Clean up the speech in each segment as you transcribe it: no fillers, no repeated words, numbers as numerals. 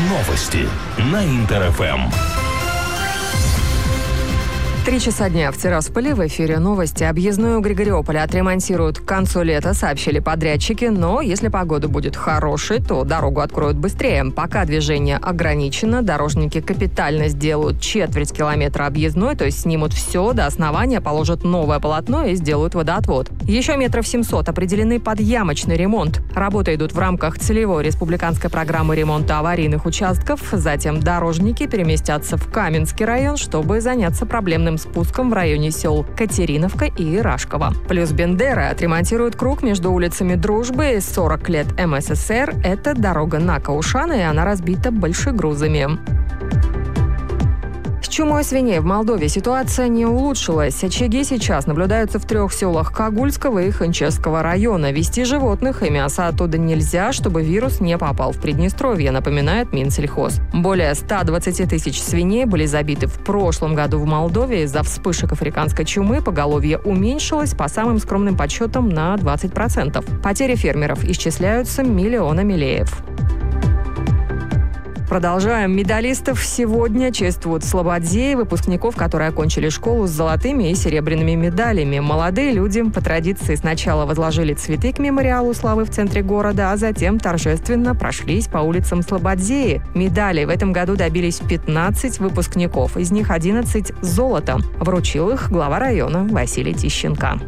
Новости на Интер-ФМ. 3 часа дня в Тирасполе. В эфире новости. Объездную Григориополя отремонтируют к концу лета, сообщили подрядчики. Но если погода будет хорошей, то дорогу откроют быстрее. Пока движение ограничено, дорожники капитально сделают четверть километра объездной, то есть снимут все до основания, положат новое полотно и сделают водоотвод. Еще 700 определены под ямочный ремонт. Работы идут в рамках целевой республиканской программы ремонта аварийных участков. Затем дорожники переместятся в Каменский район, чтобы заняться проблемным спуском в районе сел Катериновка и Рашково. Плюс Бендеры отремонтируют круг между улицами Дружбы. 40 лет МССР. Это дорога на Каушан, и она разбита большегрузами. С чумой свиней в Молдове ситуация не улучшилась. Очаги сейчас наблюдаются в 3 селах Кагульского и Ханчевского района. Везти животных и мясо оттуда нельзя, чтобы вирус не попал в Приднестровье, напоминает Минсельхоз. Более 120 тысяч свиней были забиты в прошлом году в Молдове. Из-за вспышек африканской чумы поголовье уменьшилось по самым скромным подсчетам на 20%. Потери фермеров исчисляются миллионами леев. Продолжаем. Медалистов сегодня чествуют в Слободзе, выпускников, которые окончили школу с золотыми и серебряными медалями. Молодые люди по традиции сначала возложили цветы к мемориалу славы в центре города, а затем торжественно прошлись по улицам Слободзеи. Медали в этом году добились 15 выпускников, из них 11 золотом. Вручил их глава района Василий Тищенко.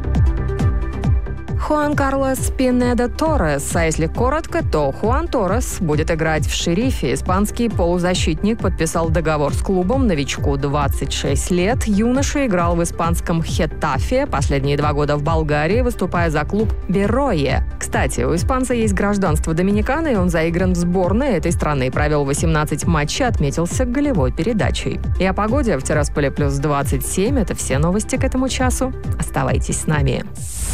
Хуан Карлос Пинедо Торрес, а если коротко, то Хуан Торрес будет играть в «Шерифе». Испанский полузащитник подписал договор с клубом, новичку 26 лет. Юноша играл в испанском «Хетафе», последние 2 года в Болгарии, выступая за клуб «Берое». Кстати, у испанца есть гражданство Доминиканы, и он заигран в сборной этой страны. Провел 18 матчей, отметился голевой передачей. И о погоде в Тирасполе плюс 27. Это все новости к этому часу. Оставайтесь с нами.